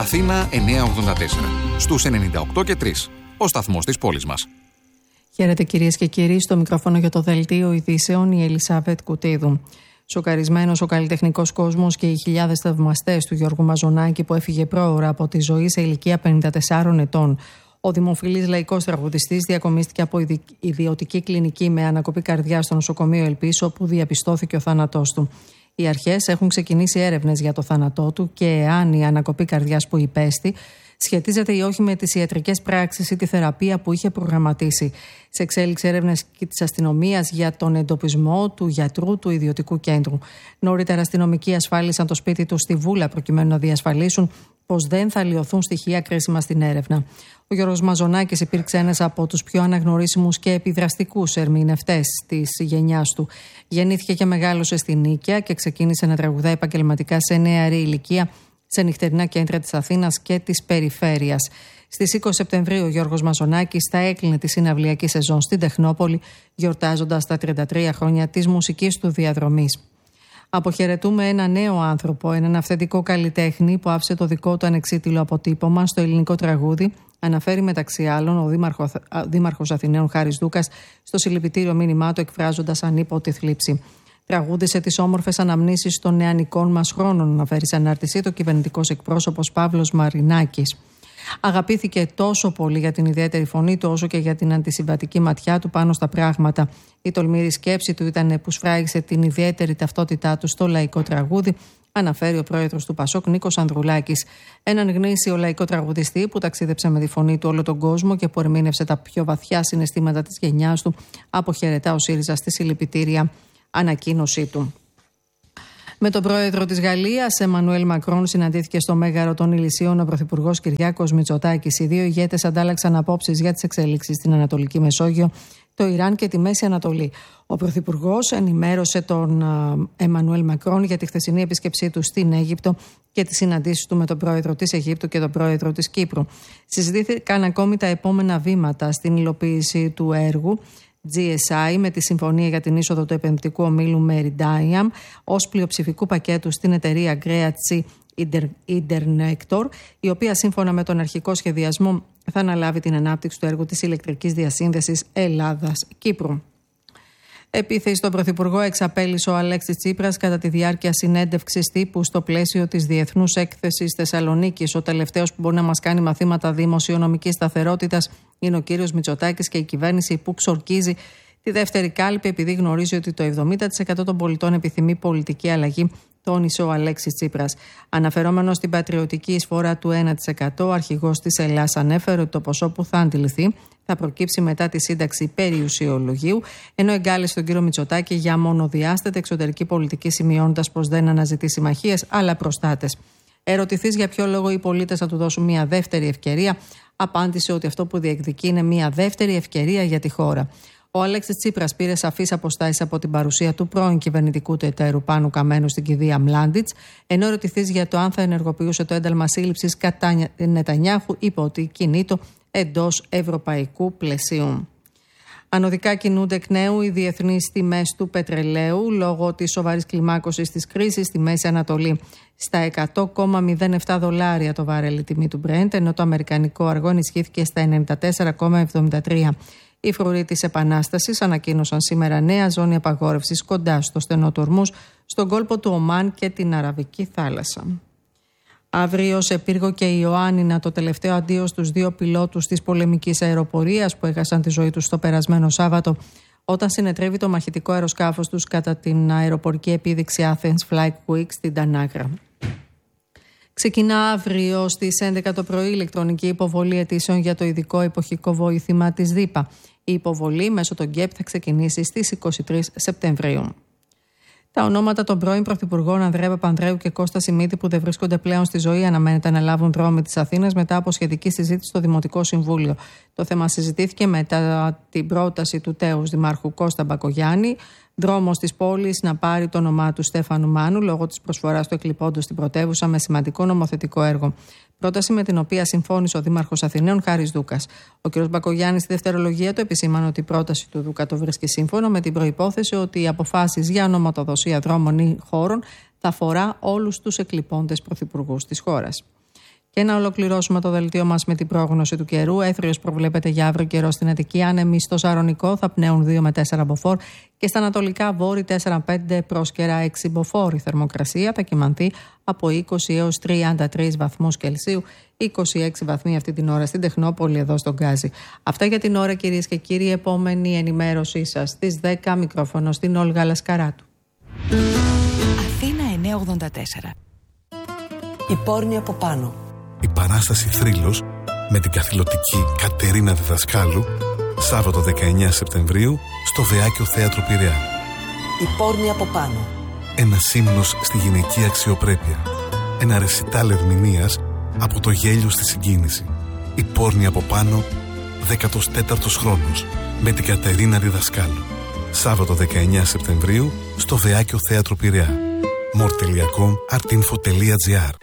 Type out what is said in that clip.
Αθήνα 984. Στους 98 και 3. Ο σταθμός της πόλης μας. Χαίρετε κυρίες και κύριοι, στο μικρόφωνο για το Δελτίο Ειδήσεων η Ελισάβετ Κουτίδου. Σοκαρισμένος ο καλλιτεχνικός κόσμος και οι χιλιάδες θαυμαστές του Γιώργου Μαζονάκη που έφυγε πρόωρα από τη ζωή σε ηλικία 54 ετών. Ο δημοφιλής λαϊκός τραγουδιστής διακομίστηκε από ιδιωτική κλινική με ανακοπή καρδιάς στο νοσοκομείο Ελπής, όπου διαπιστώθηκε ο θάνατός του. Οι αρχές έχουν ξεκινήσει έρευνες για το θάνατό του και εάν η ανακοπή καρδιάς που υπέστη σχετίζεται ή όχι με τις ιατρικές πράξεις ή τη θεραπεία που είχε προγραμματίσει. Σε εξέλιξη έρευνες της αστυνομίας για τον εντοπισμό του γιατρού του ιδιωτικού κέντρου. Νωρίτερα, αστυνομικοί ασφάλισαν το σπίτι του στη Βούλα προκειμένου να διασφαλίσουν πως δεν θα λιωθούν στοιχεία κρίσιμα στην έρευνα. Ο Γιώργος Μαζονάκης υπήρξε ένας από τους πιο αναγνωρίσιμους και επιδραστικούς ερμηνευτές της γενιάς του. Γεννήθηκε και μεγάλωσε στη Νίκαια και ξεκίνησε να τραγουδάει επαγγελματικά σε νεαρή ηλικία σε νυχτερινά κέντρα της Αθήνας και της περιφέρειας. Στις 20 Σεπτεμβρίου ο Γιώργος Μαζονάκης θα έκλεινε τη συναυλιακή σεζόν στην Τεχνόπολη, γιορτάζοντας τα 33 χρόνια της μουσικής του διαδρομής. Αποχαιρετούμε ένα νέο άνθρωπο, έναν αυθεντικό καλλιτέχνη που άφησε το δικό του ανεξίτηλο αποτύπωμα στο ελληνικό τραγούδι, αναφέρει μεταξύ άλλων ο Δήμαρχος Αθηναίων Χάρης Δούκας στο συλληπιτήριο μήνυμά του, εκφράζοντας ανίποτη θλίψη. Τραγούδισε τις όμορφες αναμνήσεις των νεανικών μας χρόνων, αναφέρει σε ανάρτησή του κυβερνητικός εκπρόσωπος Παύλος Μαρινάκης. Αγαπήθηκε τόσο πολύ για την ιδιαίτερη φωνή του, όσο και για την αντισυμβατική ματιά του πάνω στα πράγματα. Η τολμηρή σκέψη του ήταν που σφράγισε την ιδιαίτερη ταυτότητά του στο λαϊκό τραγούδι, αναφέρει ο πρόεδρος του Πασόκ Νίκος Ανδρουλάκης. Έναν γνήσιο λαϊκό τραγουδιστή που ταξίδεψε με τη φωνή του όλο τον κόσμο και που ερμήνευσε τα πιο βαθιά συναισθήματα της γενιάς του, αποχαιρετά ο ΣΥΡΙΖΑ στη συλληπιτήρια ανακοίνωσή του. Με τον πρόεδρο της Γαλλίας, Εμμανουέλ Μακρόν, συναντήθηκε στο Μέγαρο των Ηλυσίων ο πρωθυπουργός Κυριάκος Μητσοτάκης. Οι δύο ηγέτες αντάλλαξαν απόψεις για τις εξελίξεις στην Ανατολική Μεσόγειο, το Ιράν και τη Μέση Ανατολή. Ο πρωθυπουργός ενημέρωσε τον Εμμανουέλ Μακρόν για τη χθεσινή επίσκεψή του στην Αίγυπτο και τις συναντήσεις του με τον πρόεδρο της Αιγύπτου και τον πρόεδρο της Κύπρου. Συζητήθηκαν ακόμη τα επόμενα βήματα στην υλοποίηση του έργου GSI με τη συμφωνία για την είσοδο του επενδυτικού ομίλου Meridiam ως πλειοψηφικού πακέτου στην εταιρεία Greatsy Internector, η οποία σύμφωνα με τον αρχικό σχεδιασμό θα αναλάβει την ανάπτυξη του έργου της ηλεκτρικής διασύνδεσης Ελλάδας-Κύπρου. Επίθεση στον Πρωθυπουργό εξαπέλυσε ο Αλέξης Τσίπρας κατά τη διάρκεια συνέντευξης τύπου στο πλαίσιο της Διεθνούς Έκθεσης Θεσσαλονίκης. Ο τελευταίος που μπορεί να μας κάνει μαθήματα δημοσιονομικής σταθερότητας είναι ο κύριος Μητσοτάκης και η κυβέρνηση που ξορκίζει τη δεύτερη κάλπη επειδή γνωρίζει ότι το 70% των πολιτών επιθυμεί πολιτική αλλαγή, τόνισε ο Αλέξης Τσίπρας. Αναφερόμενος στην πατριωτική εισφορά του 1%, ο αρχηγός της Ελλάς ανέφερε ότι το ποσό που θα αντιληφθεί θα προκύψει μετά τη σύνταξη περιουσιολογίου, ενώ εγκάλεσε τον κύριο Μητσοτάκη για μονοδιάστατη εξωτερική πολιτική, σημειώνοντας πως δεν αναζητεί συμμαχίες αλλά προστάτες. Ερωτηθείς για ποιο λόγο οι πολίτες θα του δώσουν μια δεύτερη ευκαιρία, απάντησε ότι αυτό που διεκδικεί είναι μια δεύτερη ευκαιρία για τη χώρα. Ο Αλέξης Τσίπρας πήρε σαφείς αποστάσεις από την παρουσία του πρώην κυβερνητικού του εταίρου Πάνου Καμένου στην κηδεία Μλάντιτς, ενώ ερωτηθείς για το αν θα ενεργοποιούσε το ένταλμα σύλληψης κατά Νετανιάχου, είπε ότι κινείται εντός ευρωπαϊκού πλαισίου. Ανωδικά κινούνται εκ νέου οι διεθνείς τιμές του πετρελαίου λόγω της σοβαρής κλιμάκωσης της κρίσης στη Μέση Ανατολή. Στα $100,07 το βαρέλι τιμή του Brent, ενώ το αμερικανικό αργό ενισχύθηκε στα $94,73. Οι φρουροί της Επανάστασης ανακοίνωσαν σήμερα νέα ζώνη απαγόρευσης κοντά στο στενό του Ορμούζ, στον κόλπο του Ομάν και την Αραβική θάλασσα. Αύριο σε Πύργο και Ιωάννινα το τελευταίο αντίο στους δύο πιλότους της πολεμικής αεροπορίας που έχασαν τη ζωή τους το περασμένο Σάββατο όταν συνετρέβη το μαχητικό αεροσκάφος τους κατά την αεροπορική επίδειξη Athens Flight Week στην Τανάγρα. Ξεκινά αύριο στις 11 το πρωί ηλεκτρονική υποβολή αιτήσεων για το ειδικό εποχικό βοήθημα της ΔΥΠΑ. Η υποβολή μέσω των ΚΕΠ θα ξεκινήσει στις 23 Σεπτεμβρίου. Τα ονόματα των πρώην πρωθυπουργών Ανδρέα Παπανδρέου και Κώστα Σιμίτη, που δεν βρίσκονται πλέον στη ζωή, αναμένεται να λάβουν δρόμοι της Αθήνας μετά από σχετική συζήτηση στο Δημοτικό Συμβούλιο. Το θέμα συζητήθηκε μετά την πρόταση του τέους Δημάρχου Κώστα Μπακογιάννη, δρόμος της πόλης να πάρει το όνομά του Στέφανου Μάνου λόγω της προσφοράς του εκλειπώντος στην πρωτεύουσα με σημαντικό νομοθετικό έργο. Πρόταση με την οποία συμφώνησε ο Δήμαρχος Αθηναίων Χάρης Δούκας. Ο κ. Μπακογιάννης στη δευτερολογία του επισήμανε ότι η πρόταση του Δούκα το βρίσκει σύμφωνο με την προϋπόθεση ότι οι αποφάσεις για ονοματοδοσία δρόμων ή χώρων θα αφορά όλους τους εκλειπώντες πρωθυπουργούς της χώρας. Και να ολοκληρώσουμε το δελτίο μας με την πρόγνωση του καιρού. Έθριος προβλέπεται για αύριο καιρό στην Αττική. Άνεμοι στο Σαρονικό θα πνέουν 2 με 4 μποφόρ και στα ανατολικά βόρη 4-5 πρόσκαιρα 6 μποφόρ. Η θερμοκρασία θα κυμανθεί από 20 έως 33 βαθμούς Κελσίου, 26 βαθμοί αυτή την ώρα στην Τεχνόπολη εδώ στον Γκάζι. Αυτά για την ώρα, κυρίες και κύριοι. Επόμενη ενημέρωσή σας στις 10, μικρόφωνο στην Όλγα Λασκαράτου. Αθήνα 984. Η πόρνη από πάνω. Η παράσταση Θρύλος με την καθηλωτική Κατερίνα Διδασκάλου, Σάββατο 19 Σεπτεμβρίου στο Βεάκιο Θέατρο Πειραιά. Η πόρνη από πάνω. Ένας ύμνος στη γυναική αξιοπρέπεια. Ένα ρεσιτάλ ερμηνείας από το γέλιο στη συγκίνηση. Η πόρνη από πάνω, 14ος χρόνος, με την Κατερίνα Διδασκάλου. Σάββατο 19 Σεπτεμβρίου στο Βεάκιο Θέατρο Πειραιά. More.com, artinfo.gr.